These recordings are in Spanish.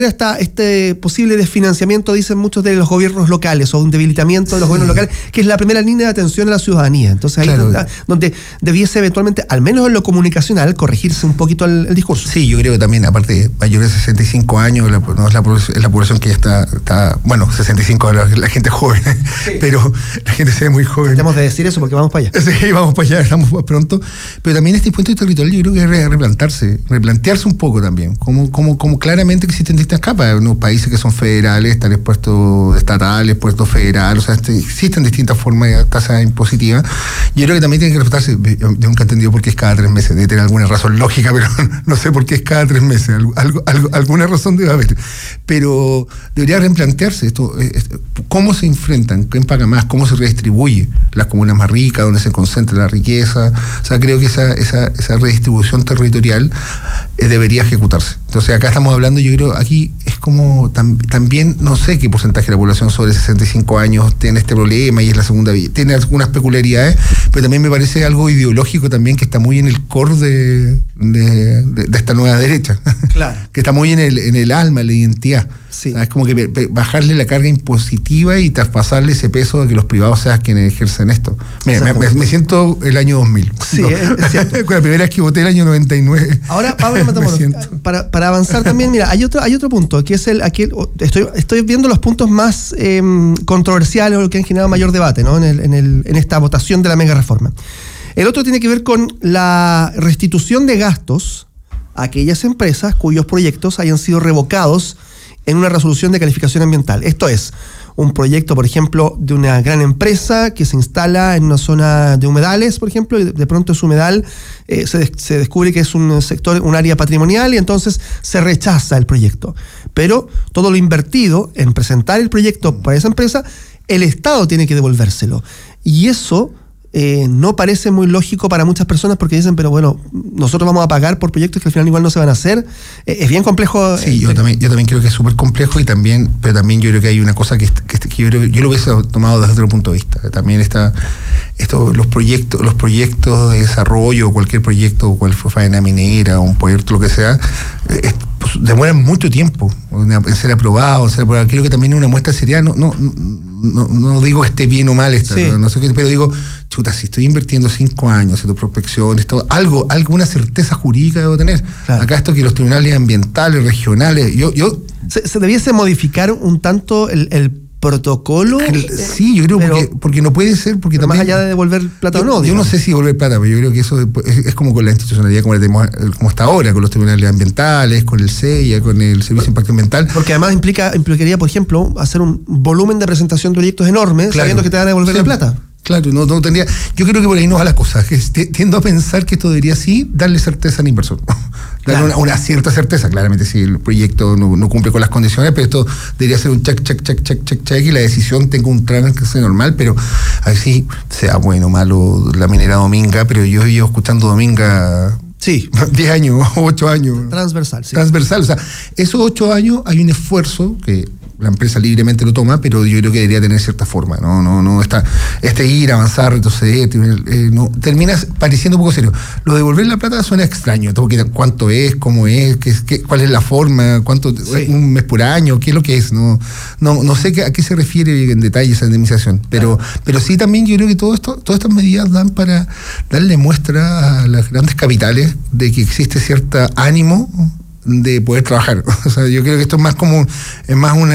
este posible desfinanciamiento, dicen muchos, de los gobiernos locales, o un debilitamiento de los gobiernos locales, que es la primera línea de atención a la ciudadanía. Entonces ahí donde debiese eventualmente, al menos en lo comunicacional, corregirse un poquito el discurso. Sí, yo creo que también, aparte de mayores de 65 años, no es la población que ya está bueno, 65 la gente joven, sí. Pero la gente se ve muy joven. Tenemos de decir eso porque vamos para allá. Sí, vamos para allá, estamos más pronto. Pero también este impuesto territorial yo creo que es replantearse un poco también, como claramente que existen distintas capas, unos países que son federales, están expuestos estatales, puestos federales, o sea, existen distintas formas de tasa impositiva. Yo creo que también tiene que respetarse. Yo nunca he entendido por qué es cada 3 meses, debe tener alguna razón lógica, pero no sé por qué es cada 3 meses, alguna razón debe haber. Pero debería replantearse esto, cómo se enfrentan, quién paga más, cómo se redistribuye las comunas más ricas, dónde se concentra la riqueza. O sea, creo que esa redistribución territorial debería ejecutarse. Entonces acá estamos hablando, yo creo, aquí es como también, no sé qué porcentaje de la población sobre 65 años tiene este problema y es la segunda vía. Tiene algunas peculiaridades, pero también me parece algo ideológico también que está muy en el core de esta nueva derecha. Claro. Que está muy en el alma, en la identidad. Sí. Es como que bajarle la carga impositiva y traspasarle ese peso de que los privados sean quienes ejercen esto. Mira, me siento el año 2000. Sí, es cierto. Con la primera vez que voté el año 99. Ahora, Pablo Matamoros, para avanzar también, mira, hay otro punto, que es estoy viendo los puntos más controversiales o que han generado mayor debate, ¿no? en esta votación de la mega reforma. El otro tiene que ver con la restitución de gastos a aquellas empresas cuyos proyectos hayan sido revocados en una resolución de calificación ambiental. Esto es un proyecto, por ejemplo, de una gran empresa que se instala en una zona de humedales, por ejemplo, y de pronto ese humedal se descubre que es un área patrimonial y entonces se rechaza el proyecto. Pero todo lo invertido en presentar el proyecto para esa empresa, el Estado tiene que devolvérselo. Y eso no parece muy lógico para muchas personas porque dicen, pero bueno, nosotros vamos a pagar por proyectos que al final igual no se van a hacer. Es bien complejo. Sí, yo también creo que es súper complejo pero también yo creo que hay una cosa que yo lo hubiese tomado desde otro punto de vista. También los proyectos de desarrollo, cualquier proyecto, cual fue faena minera, un proyecto, lo que sea, pues demoran mucho tiempo en ser aprobado, creo que también una muestra sería, no digo que esté bien o mal, sí. No sé qué, pero digo, chuta, si estoy invirtiendo 5 años haciendo prospecciones, alguna certeza jurídica debo tener. Claro. Acá esto que los tribunales ambientales, regionales, se debiese modificar un tanto el protocolo. Sí, yo creo porque no puede ser, porque también, más allá de devolver plata o no. Yo no sé si devolver plata, pero yo creo que eso es como con la institucionalidad como está ahora, con los tribunales ambientales, con el CEIA, con el Servicio de Impacto Ambiental. Porque además implicaría, por ejemplo, hacer un volumen de presentación de proyectos enormes, claro, sabiendo que te van a devolver la plata. Claro, no tendría. Yo creo que por ahí no va la cosa. Tiendo a pensar que esto debería sí darle certeza al inversor. Darle una cierta certeza. Claramente, si el proyecto no cumple con las condiciones, pero esto debería ser un check, y la decisión tenga un trámite normal, pero así sea bueno o malo la minera Dominga, pero yo llevo escuchando Dominga. Sí, 10 años, 8 años. Transversal, sí. Transversal, o sea, esos 8 años hay un esfuerzo que la empresa libremente lo toma, pero yo creo que debería tener cierta forma, no está ir, avanzar, retroceder, termina pareciendo un poco serio. Lo de devolver la plata suena extraño, cuánto es, cómo es, cuál es la forma, cuánto, sí, un mes por año, qué es lo que es, no sé a qué se refiere en detalle esa indemnización, pero sí también yo creo que todas estas medidas dan para darle muestra a las grandes capitales de que existe cierto ánimo de poder trabajar. O sea, yo creo que esto es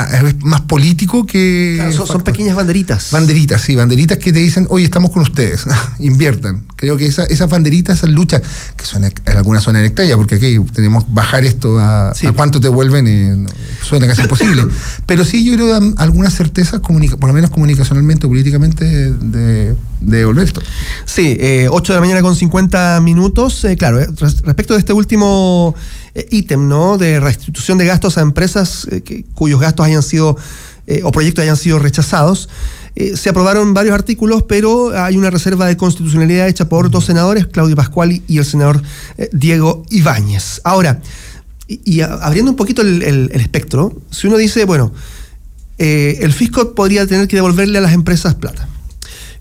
más político que... Claro, son pequeñas banderitas. Banderitas que te dicen, oye, estamos con ustedes, inviertan. Creo que esas banderitas, esas luchas, que en algunas suenan extrañas, porque aquí tenemos bajar esto a cuánto te vuelven, suena casi imposible. Pero sí, yo creo que dan algunas certezas, por lo menos comunicacionalmente o políticamente, de devolver esto. Sí, 8 de la mañana con 50 minutos. Claro, respecto de este último ítem, ¿no?, de restitución de gastos a empresas cuyos gastos hayan sido o proyectos hayan sido rechazados, se aprobaron varios artículos, pero hay una reserva de constitucionalidad hecha por 2 senadores, Claudio Pascual y el senador Diego Ibáñez. Ahora, y abriendo un poquito el espectro, si uno dice, bueno, el fisco podría tener que devolverle a las empresas plata.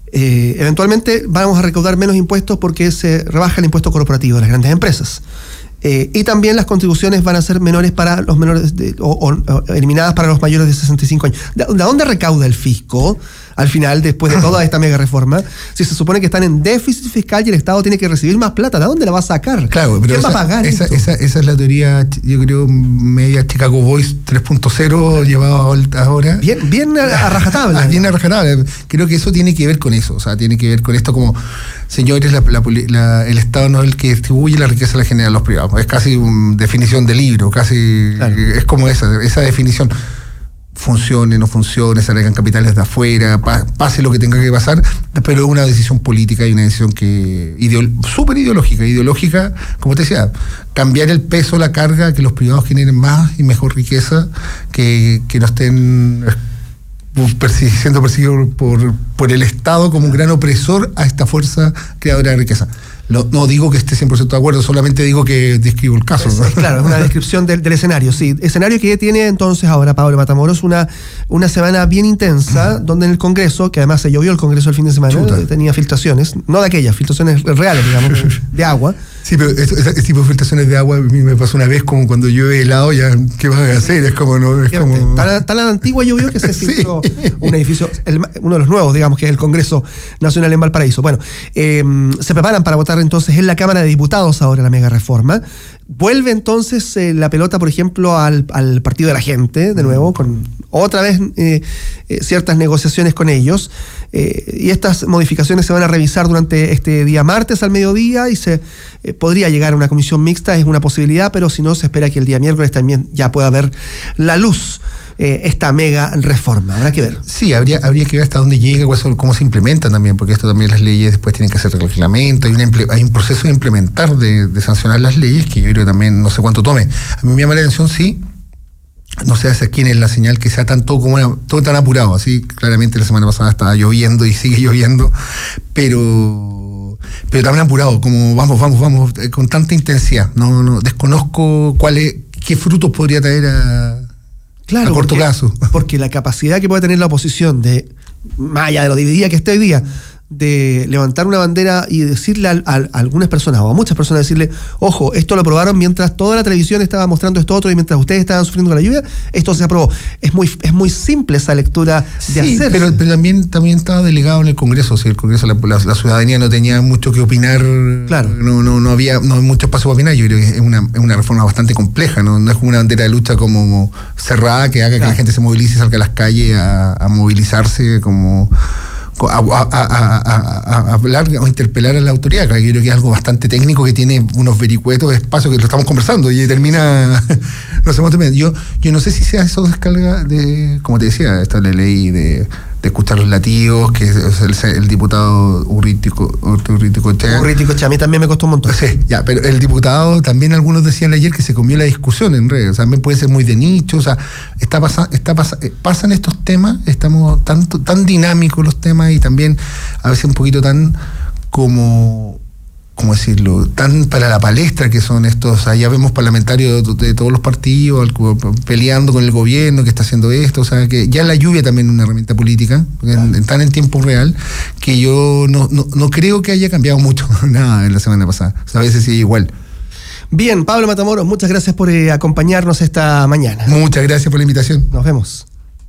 Eventualmente vamos a recaudar menos impuestos porque se rebaja el impuesto corporativo de las grandes empresas. Y también las contribuciones van a ser menores para los menores o eliminadas para los mayores de 65 años. ¿De dónde recauda el fisco al final, después de toda esta mega reforma? Si se supone que están en déficit fiscal y el Estado tiene que recibir más plata, ¿de dónde la va a sacar? Claro, pero ¿quién va a pagar esa es la teoría, yo creo, media Chicago Boys 3.0 llevado ahora. Bien a rajatabla. Bien a rajatabla. Creo que eso tiene que ver con eso. O sea, tiene que ver con esto como, señores, el Estado no es el que distribuye la riqueza, la genera los privados. Es casi una definición de libro, casi claro. Es como esa definición. Funcione, no funcione, salgan capitales de afuera, pase lo que tenga que pasar, pero es una decisión política y una decisión que súper ideológica, como te decía, cambiar el peso, la carga, que los privados generen más y mejor riqueza, que no estén siendo perseguidos por el Estado como un gran opresor a esta fuerza creadora de riqueza. No digo que esté 100% de acuerdo, solamente digo que describo el caso. ¿No? Claro, es una descripción del escenario, sí. Escenario que tiene entonces ahora Pablo Matamoros una semana bien intensa, donde en el Congreso, que además se llovió el Congreso el fin de semana, tenía filtraciones, no de aquellas, filtraciones reales, digamos, de agua. Sí, pero este tipo de filtraciones de agua a mí me pasó una vez como cuando llueve helado, ya, ¿qué vas a hacer? Es como... No, es como... Tan antigua llovió que se filtró un edificio, uno de los nuevos, digamos, que es el Congreso Nacional en Valparaíso. Bueno, se preparan para votar entonces en la Cámara de Diputados ahora la mega reforma. Vuelve entonces la pelota, por ejemplo, al Partido de la Gente, de nuevo, con otra vez ciertas negociaciones con ellos. Y estas modificaciones se van a revisar durante este día martes al mediodía y se podría llegar a una comisión mixta, es una posibilidad, pero si no, se espera que el día miércoles también ya pueda ver la luz esta mega reforma. Habrá que ver. Sí, habría que ver hasta dónde llega, cómo se implementan también, porque esto también las leyes después tienen que hacer reglamento, hay un proceso de implementar, de sancionar las leyes, que yo creo que también no sé cuánto tome. A mí me llama la atención, sí, no sé hacia quién es la señal que sea todo tan apurado. Así, claramente la semana pasada estaba lloviendo y sigue lloviendo, pero también apurado, como vamos, con tanta intensidad. No desconozco qué frutos podría traer a corto plazo. Porque la capacidad que puede tener la oposición más allá de lo dividida que esté hoy día, de levantar una bandera y decirle a algunas personas o a muchas personas, decirle, ojo, esto lo aprobaron mientras toda la televisión estaba mostrando esto otro y mientras ustedes estaban sufriendo con la lluvia, esto se aprobó. Es muy simple esa lectura de hacer. Pero también estaba delegado en el Congreso, o sea, el Congreso, la ciudadanía no tenía mucho que opinar. Claro. No había mucho espacio para opinar. Yo creo que es una reforma bastante compleja, no es como una bandera de lucha como cerrada que haga que la gente se movilice y salga a las calles a movilizarse como... A hablar o interpelar a la autoridad, que yo creo que es algo bastante técnico que tiene unos vericuetos de espacio que lo estamos conversando y termina no sé cuánto. Yo no sé si sea eso descarga de, como te decía, esta ley de escuchar los latidos, que es el diputado Urriticoechea. A mí también me costó un montón. Sí, ya, pero el diputado también, algunos decían ayer que se comió la discusión en redes, o sea, también puede ser muy de nicho, o sea, pasan estos temas, estamos tan dinámicos los temas y también a veces un poquito tan como... ¿cómo decirlo?, tan para la palestra que son estos, allá vemos parlamentarios de todos los partidos peleando con el gobierno que está haciendo esto, o sea, que ya la lluvia también es una herramienta política, tan en tiempo real, que yo no creo que haya cambiado mucho nada en la semana pasada, o sea, a veces sigue igual. Bien, Pablo Matamoros, muchas gracias por acompañarnos esta mañana. Muchas gracias por la invitación. Nos vemos.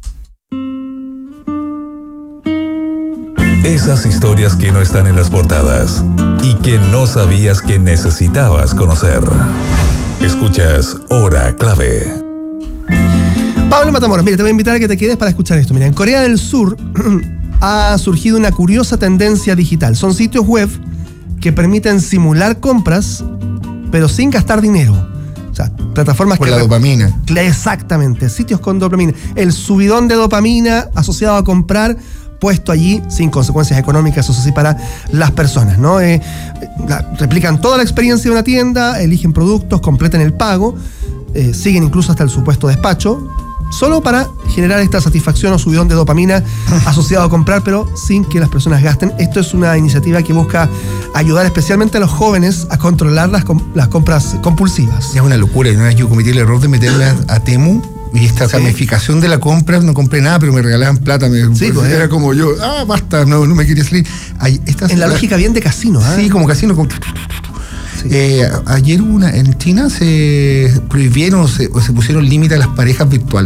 Esas historias que no están en las portadas y que no sabías que necesitabas conocer. Escuchas Hora Clave. Pablo Matamoros, mira, te voy a invitar a que te quedes para escuchar esto. Mira, en Corea del Sur ha surgido una curiosa tendencia digital. Son sitios web que permiten simular compras, pero sin gastar dinero. O sea, plataformas por la dopamina. Exactamente, sitios con dopamina. El subidón de dopamina asociado a comprar, puesto allí sin consecuencias económicas, eso sí, para las personas, ¿no? Replican toda la experiencia de una tienda, eligen productos, completan el pago, siguen incluso hasta el supuesto despacho, solo para generar esta satisfacción o subidón de dopamina asociado a comprar, pero sin que las personas gasten. Esto es una iniciativa que busca ayudar especialmente a los jóvenes a controlar las compras compulsivas. Es una locura. Una vez yo cometí el error de meterme a Temu, y esta gamificación de la compra, no compré nada, pero me regalaban plata. Era como yo, basta, no me quería salir. En la lógica bien de casino. Sí, como casino. Sí. Ayer en China se prohibieron o se pusieron límite a las parejas virtuales.